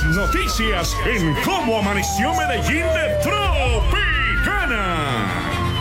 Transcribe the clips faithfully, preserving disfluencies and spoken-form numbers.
Las noticias en Cómo Amaneció Medellín de Tropicana.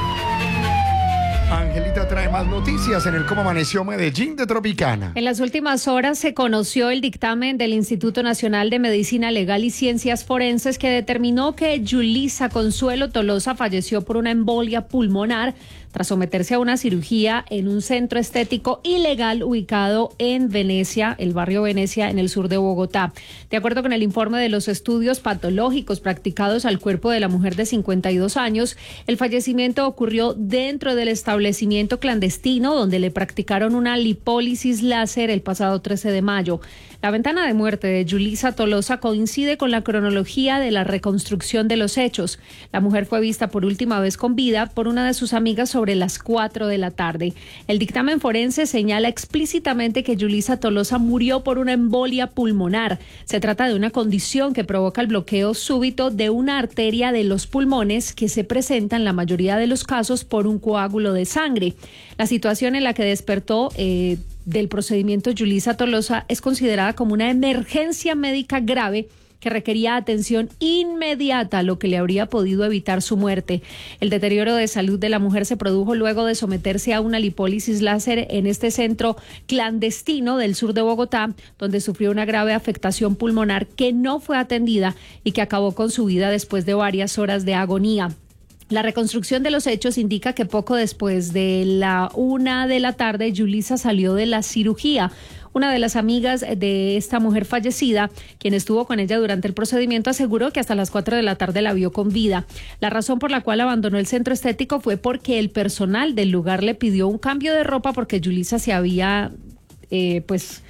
Angelita trae más noticias en el Cómo Amaneció Medellín de Tropicana. En las últimas horas se conoció el dictamen del Instituto Nacional de Medicina Legal y Ciencias Forenses que determinó que Yulisa Consuelo Tolosa falleció por una embolia pulmonar tras someterse a una cirugía en un centro estético ilegal ubicado en Venecia, el barrio Venecia, en el sur de Bogotá. De acuerdo con el informe de los estudios patológicos practicados al cuerpo de la mujer de cincuenta y dos años, el fallecimiento ocurrió dentro del establecimiento clandestino donde le practicaron una lipólisis láser el pasado trece de mayo. La ventana de muerte de Yulisa Tolosa coincide con la cronología de la reconstrucción de los hechos. La mujer fue vista por última vez con vida por una de sus amigas sobre las cuatro de la tarde. El dictamen forense señala explícitamente que Yulisa Tolosa murió por una embolia pulmonar. Se trata de una condición que provoca el bloqueo súbito de una arteria de los pulmones que se presenta en la mayoría de los casos por un coágulo de sangre. La situación en la que despertó eh, del procedimiento Yulisa Tolosa es considerada como una emergencia médica grave que requería atención inmediata, lo que le habría podido evitar su muerte. El deterioro de salud de la mujer se produjo luego de someterse a una lipólisis láser en este centro clandestino del sur de Bogotá, donde sufrió una grave afectación pulmonar que no fue atendida y que acabó con su vida después de varias horas de agonía. La reconstrucción de los hechos indica que poco después de la una de la tarde, Yulisa salió de la cirugía. Una de las amigas de esta mujer fallecida, quien estuvo con ella durante el procedimiento, aseguró que hasta las cuatro de la tarde la vio con vida. La razón por la cual abandonó el centro estético fue porque el personal del lugar le pidió un cambio de ropa porque Yulisa se había, eh, pues...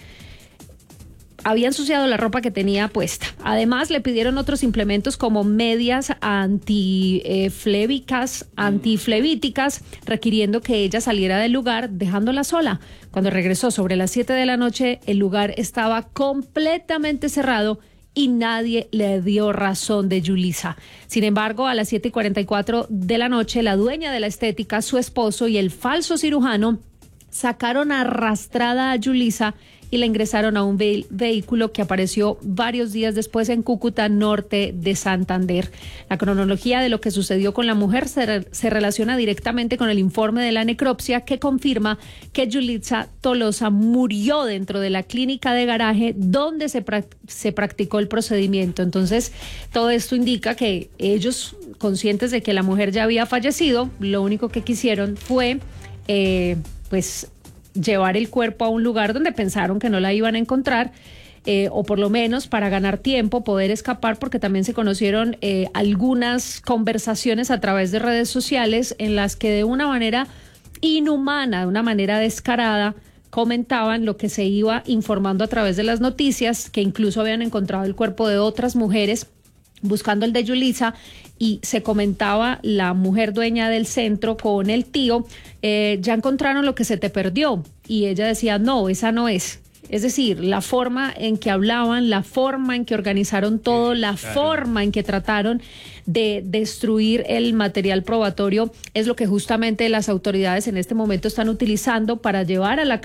había ensuciado la ropa que tenía puesta. Además, le pidieron otros implementos como medias antiflébicas, antiflevíticas, requiriendo que ella saliera del lugar, dejándola sola. Cuando regresó sobre las siete de la noche, el lugar estaba completamente cerrado y nadie le dio razón de Yulisa. Sin embargo, a las siete y cuarenta y cuatro de la noche, la dueña de la estética, su esposo y el falso cirujano sacaron arrastrada a Yulisa y la ingresaron a un ve- vehículo que apareció varios días después en Cúcuta, norte de Santander. La cronología de lo que sucedió con la mujer se, re- se relaciona directamente con el informe de la necropsia que confirma que Yulisa Tolosa murió dentro de la clínica de garaje donde se, pra- se practicó el procedimiento. Entonces, todo esto indica que ellos, conscientes de que la mujer ya había fallecido, lo único que quisieron fue, eh, pues, llevar el cuerpo a un lugar donde pensaron que no la iban a encontrar, eh, o por lo menos para ganar tiempo, poder escapar, porque también se conocieron eh, algunas conversaciones a través de redes sociales en las que de una manera inhumana, de una manera descarada, comentaban lo que se iba informando a través de las noticias, que incluso habían encontrado el cuerpo de otras mujeres buscando el de Yulisa, y se comentaba la mujer dueña del centro con el tío, eh, ya encontraron lo que se te perdió, y ella decía, no, esa no es. Es decir, la forma en que hablaban, la forma en que organizaron todo, la claro. forma en que trataron de destruir el material probatorio es lo que justamente las autoridades en este momento están utilizando para llevar a la